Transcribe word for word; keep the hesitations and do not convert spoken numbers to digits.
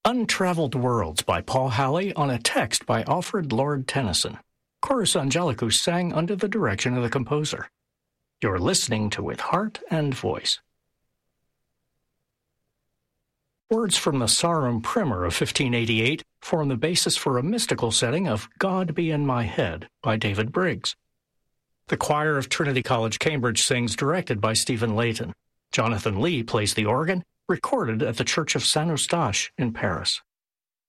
Untraveled Worlds by Paul Halley on a text by Alfred Lord Tennyson. Chorus Angelicus sang under the direction of the composer. You're listening to With Heart and Voice. Words from the Sarum Primer of fifteen eighty-eight form the basis for a mystical setting of God Be in My Head by David Briggs. The choir of Trinity College, Cambridge sings, directed by Stephen Layton. Jonathan Lee plays the organ, recorded at the Church of Saint Eustache in Paris.